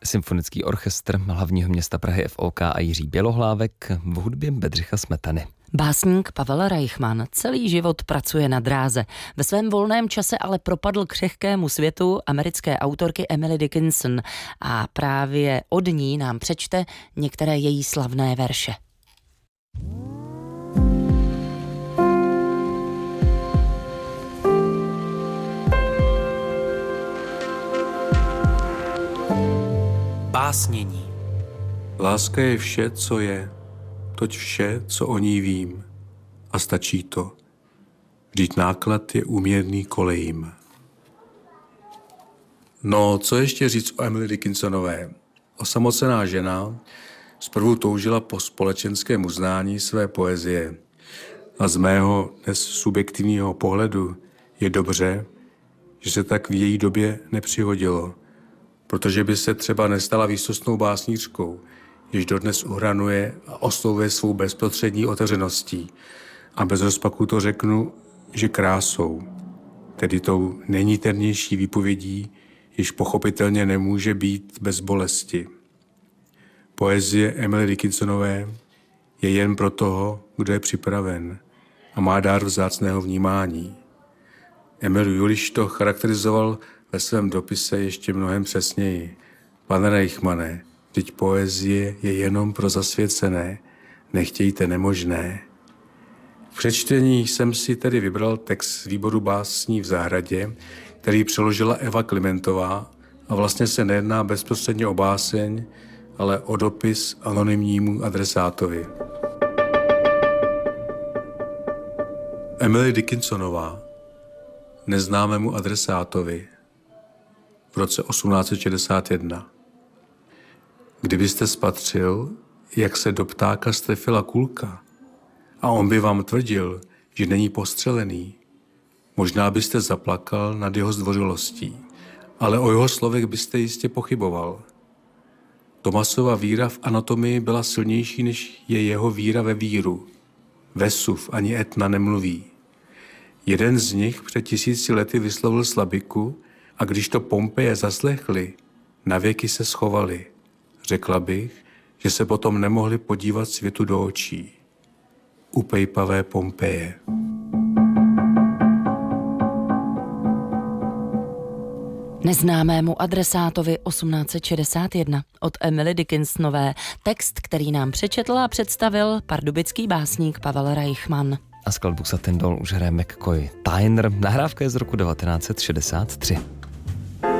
Symfonický orchestr hlavního města Prahy FOK a Jiří Bělohlávek v hudbě Bedřicha Smetany. Básník Pavel Reichmann celý život pracuje na dráze. Ve svém volném čase ale propadl křehkému světu americké autorky Emily Dickinson a právě od ní nám přečte některé její slavné verše. Básnění. Láska je vše, co je, toť vše, co o ní vím. A stačí to. Vždyť náklad je úměrný kolejím. No, co ještě říct o Emily Dickinsonové? Osamocená žena zprvu toužila po společenském uznání své poezie. A z mého dnes subjektivního pohledu je dobře, že se tak v její době nepřihodilo, protože by se třeba nestala výsostnou básnířkou, jež dodnes uhranuje a oslovuje svou bezprostřední otevřeností. A bez rozpaku to řeknu, že krásou, tedy tou nejniternější výpovědí, jež pochopitelně nemůže být bez bolesti. Poezie Emily Dickinsonové je jen pro toho, kdo je připraven a má dár vzácného vnímání. Emil Juliš to charakterizoval ve svém dopise ještě mnohem přesněji. Pane Reichmanne, vždyť poezie je jenom pro zasvěcené, nechtějte nemožné. V přečtení jsem si tedy vybral text z výboru básní v zahradě, který přeložila Eva Klimentová a vlastně se nejedná bezprostředně o báseň, ale o dopis anonymnímu adresátovi. Emily Dickinsonová, neznámému adresátovi, v roce 1861. Kdybyste spatřil, jak se do ptáka strefila kulka a on by vám tvrdil, že není postřelený, možná byste zaplakal nad jeho zdvořilostí, ale o jeho slovech byste jistě pochyboval. Thomasova víra v anatomii byla silnější, než je jeho víra ve víru. Vesuv ani Etna nemluví. Jeden z nich před 1000 lety vyslovil slabiku a když to Pompeje zaslechli, navěky se schovali. Řekla bych, že se potom nemohli podívat světu do očí. Upejpavé Pompeje. Neznámému adresátovi 1861 od Emily Dickinsonové, text, který nám přečetl a představil pardubický básník Pavel Reichmann. A skladbu Satin Doll už hraje McCoy Tyner, nahrávka je z roku 1963.